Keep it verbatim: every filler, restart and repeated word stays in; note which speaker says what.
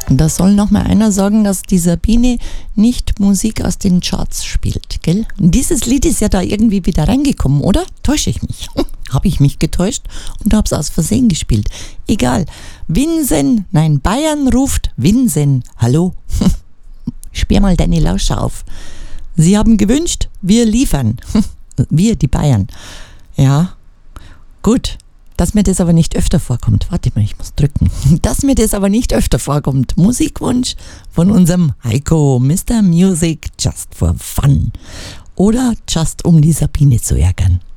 Speaker 1: Da soll noch mal einer sagen, dass die Sabine nicht Musik aus den Charts spielt, gell? Und dieses Lied ist ja da irgendwie wieder reingekommen, oder? Täusche ich mich? Habe ich mich getäuscht und habe es aus Versehen gespielt. Egal. Winsen, nein, Bayern ruft Winsen. Hallo? Sperr mal deine Lauscher auf. Sie haben gewünscht, wir liefern. Wir, die Bayern. Ja, gut. Dass mir das aber nicht öfter vorkommt. Warte mal, ich muss drücken. Dass mir das aber nicht öfter vorkommt. Musikwunsch von unserem Heiko. Mister Music, just for fun. Oder just um die Sabine zu ärgern.